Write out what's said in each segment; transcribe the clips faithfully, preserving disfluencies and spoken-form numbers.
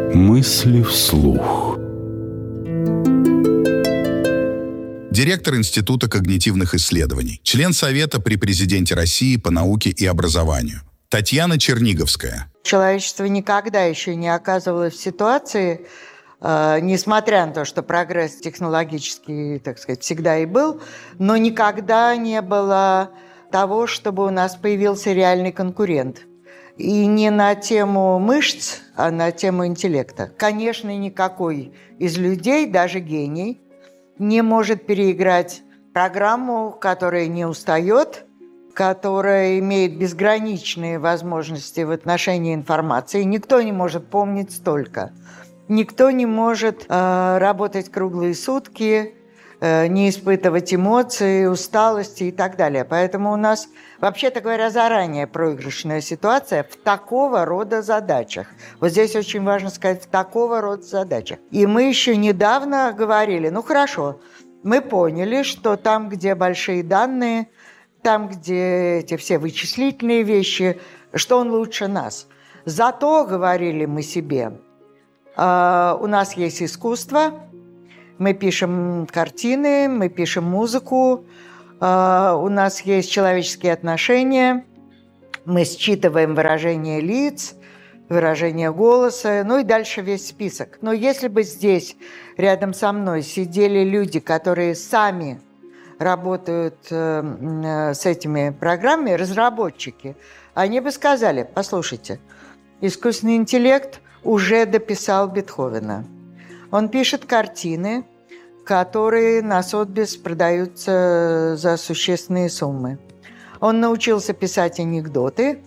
Мысли вслух. Директор Института когнитивных исследований, член Совета при Президенте России по науке и образованию Татьяна Черниговская. Человечество никогда еще не оказывалось в ситуации, э, несмотря на то, что прогресс технологический, так сказать, всегда и был, но никогда не было того, чтобы у нас появился реальный конкурент. И не на тему мышц, а на тему интеллекта. Конечно, никакой из людей, даже гений, не может переиграть программу, которая не устает, которая имеет безграничные возможности в отношении информации. Никто не может помнить столько. Никто не может э, работать круглые сутки, э, не испытывать эмоции, усталости и так далее. Поэтому у нас, вообще-то говоря, заранее проигрышная ситуация в такого рода задачах. Вот здесь очень важно сказать, в такого рода задачах. И мы еще недавно говорили, ну хорошо, мы поняли, что там, где большие данные, там, где эти все вычислительные вещи, что он лучше нас. Зато, говорили мы себе, э, у нас есть искусство, мы пишем картины, мы пишем музыку, э, у нас есть человеческие отношения, мы считываем выражение лиц, выражение голоса, ну и дальше весь список. Но если бы здесь рядом со мной сидели люди, которые сами работают э, с этими программами, разработчики, они бы сказали, послушайте, искусственный интеллект уже дописал Бетховена. Он пишет картины, которые на Сотбис продаются за существенные суммы. Он научился писать анекдоты,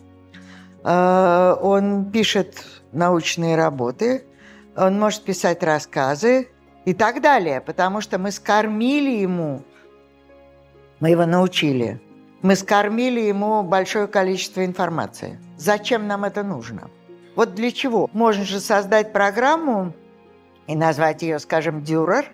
э, он пишет научные работы, он может писать рассказы и так далее, потому что мы скормили ему Мы его научили. Мы скормили ему большое количество информации. Зачем нам это нужно? Вот для чего? Можно же создать программу и назвать ее, скажем, Дюрер,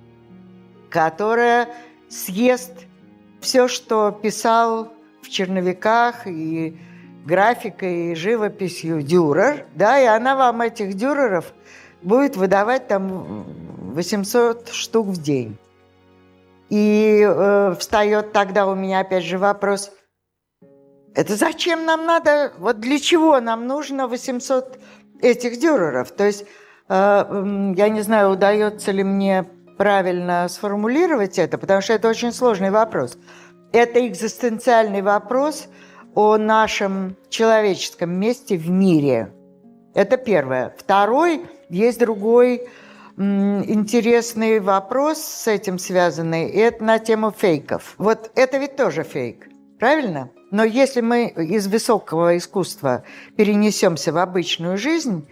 которая съест все, что писал в черновиках и графикой, и живописью Дюрер, да, и она вам этих Дюреров будет выдавать там восемьсот штук в день. И э, встает тогда у меня опять же вопрос, это зачем нам надо, вот для чего нам нужно восемьсот этих Дюреров? То есть, э, я не знаю, удается ли мне правильно сформулировать это, потому что это очень сложный вопрос. Это экзистенциальный вопрос о нашем человеческом месте в мире. Это первое. Второй, есть другой интересный вопрос с этим связанный, и это на тему фейков. Вот это ведь тоже фейк, правильно? Но если мы из высокого искусства перенесемся в обычную жизнь,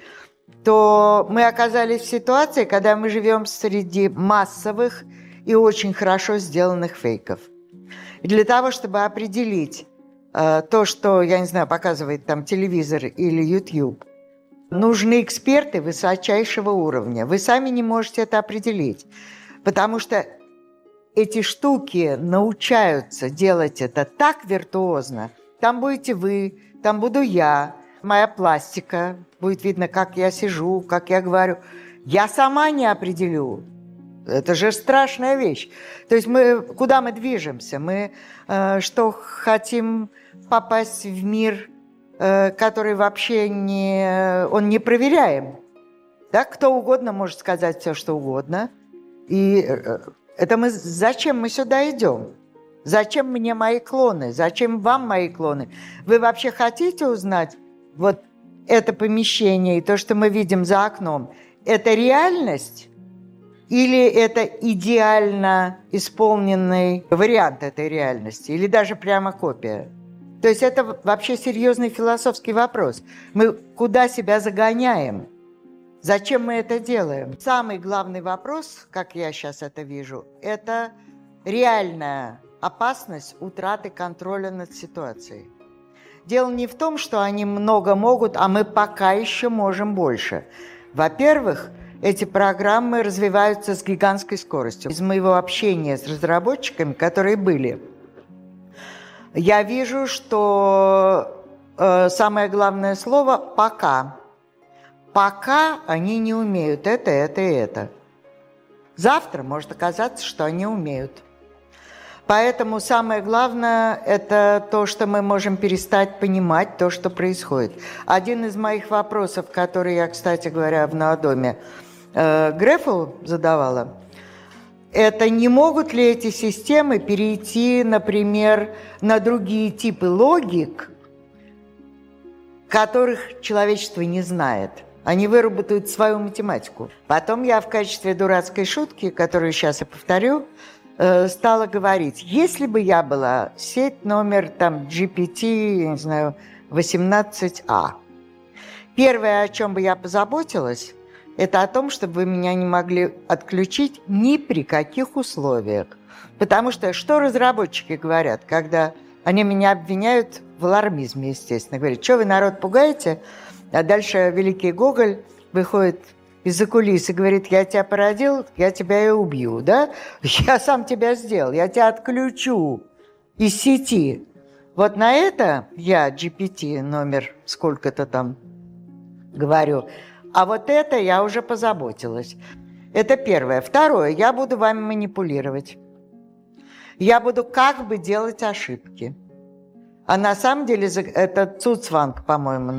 то мы оказались в ситуации, когда мы живем среди массовых и очень хорошо сделанных фейков. И для того, чтобы определить э, то, что, я не знаю, показывает там телевизор или YouTube, нужны эксперты высочайшего уровня. Вы сами не можете это определить, потому что эти штуки научаются делать это так виртуозно. Там будете вы, там буду я, моя пластика, будет видно, как я сижу, как я говорю. Я сама не определю. Это же страшная вещь. То есть мы, куда мы движемся? Мы э, что, хотим попасть в мир, который вообще не, он не проверяем. Да? Кто угодно может сказать все, что угодно. И это мы, зачем мы сюда идем? Зачем мне мои клоны? Зачем вам мои клоны? Вы вообще хотите узнать, вот это помещение и то, что мы видим за окном, это реальность или это идеально исполненный вариант этой реальности, или даже прямо копия? То есть это вообще серьезный философский вопрос. Мы куда себя загоняем? Зачем мы это делаем? Самый главный вопрос, как я сейчас это вижу, это реальная опасность утраты контроля над ситуацией. Дело не в том, что они много могут, а мы пока еще можем больше. Во-первых, эти программы развиваются с гигантской скоростью. Из моего общения с разработчиками, которые были, я вижу, что э, самое главное слово «пока». пока они не умеют это, это и это. Завтра может оказаться, что они умеют. Поэтому самое главное – это то, что мы можем перестать понимать то, что происходит. Один из моих вопросов, который я, кстати говоря, в Наодоме э, Грефу задавала, это не могут ли эти системы перейти, например, на другие типы логик, которых человечество не знает. Они выработают свою математику. Потом я в качестве дурацкой шутки, которую сейчас я повторю, стала говорить, если бы я была сеть номер там джи пи ти, я не знаю, восемнадцать а, первое, о чем бы я позаботилась, это о том, чтобы вы меня не могли отключить ни при каких условиях. Потому что что разработчики говорят, когда они меня обвиняют в алармизме, естественно, говорят, что вы народ пугаете, а дальше великий Гоголь выходит из-за кулис и говорит, я тебя породил, я тебя и убью, да? Я сам тебя сделал, я тебя отключу из сети. Вот на это я джи пи ти номер сколько-то там говорю, а вот это я уже позаботилась. Это первое. Второе, я буду вами манипулировать. Я буду как бы делать ошибки. А на самом деле это Цуцванг, по-моему,